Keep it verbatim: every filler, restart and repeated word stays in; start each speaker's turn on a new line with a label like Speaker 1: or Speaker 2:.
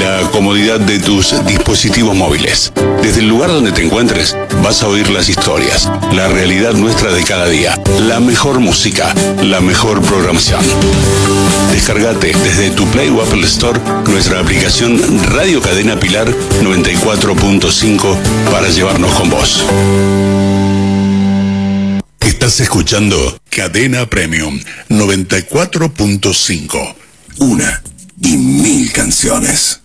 Speaker 1: la comodidad de tus dispositivos móviles. Desde el lugar donde te encuentres, vas a oír las historias, la realidad nuestra de cada día, la mejor música, la mejor programación. Descargate desde tu Play o Apple Store nuestra aplicación Radio Cadena Pilar noventa y cuatro punto cinco para llevarnos con vos. Estás escuchando Cadena Premium noventa y cuatro punto cinco. Una y mil canciones.